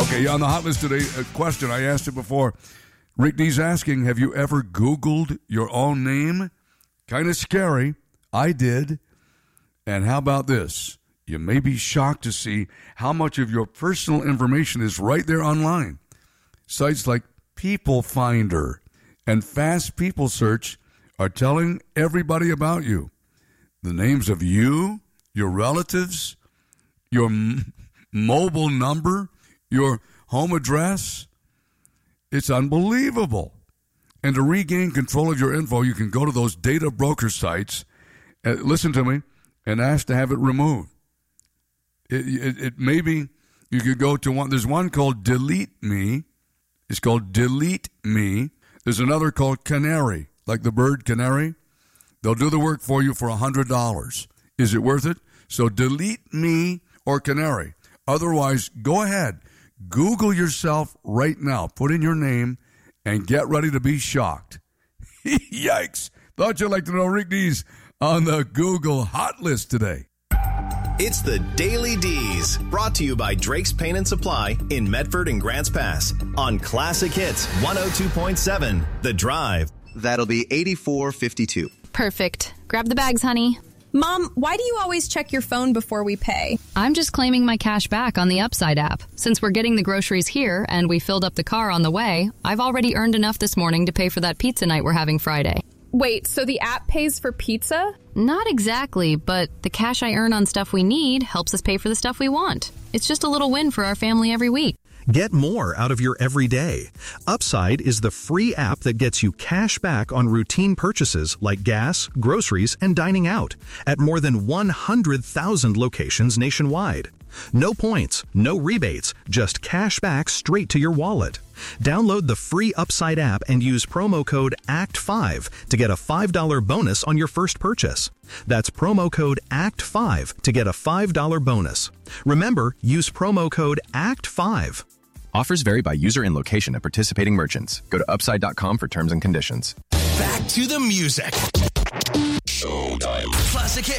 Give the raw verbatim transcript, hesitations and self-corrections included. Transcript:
Okay, yeah, on the hot list today, a question. I asked it before. Rick D's asking, have you ever Googled your own name? Kind of scary. I did. And how about this? You may be shocked to see how much of your personal information is right there online. Sites like People Finder and Fast People Search are telling everybody about you. The names of you, your relatives, your m- mobile number, your home address. It's unbelievable. And to regain control of your info, you can go to those data broker sites, and listen to me, and ask to have it removed. It, it, it maybe you could go to one. There's one called Delete Me. It's called Delete Me. There's another called Canary, like the bird canary. They'll do the work for you for one hundred dollars. Is it worth it? So Delete Me or Canary. Otherwise, go ahead. Google yourself right now. Put in your name and get ready to be shocked. Yikes. Thought you'd like to know Rick D's on the Google Hot List today. It's the Daily D's, brought to you by Drake's Paint and Supply in Medford and Grants Pass on Classic Hits one oh two point seven, The Drive. That'll be eighty-four fifty-two. Perfect. Grab the bags, honey. Mom, why do you always check your phone before we pay? I'm just claiming my cash back on the Upside app. Since we're getting the groceries here and we filled up the car on the way, I've already earned enough this morning to pay for that pizza night we're having Friday. Wait, so the app pays for pizza? Not exactly, but the cash I earn on stuff we need helps us pay for the stuff we want. It's just a little win for our family every week. Get more out of your everyday. Upside is the free app that gets you cash back on routine purchases like gas, groceries, and dining out at more than one hundred thousand locations nationwide. No points, no rebates, just cash back straight to your wallet. Download the free Upside app and use promo code A C T five to get a five dollars bonus on your first purchase. That's promo code A C T five to get a five dollars bonus. Remember, use promo code A C T five. Offers vary by user and location at participating merchants. Go to upside dot com for terms and conditions. Back to the music. Showtime. Classic Hits.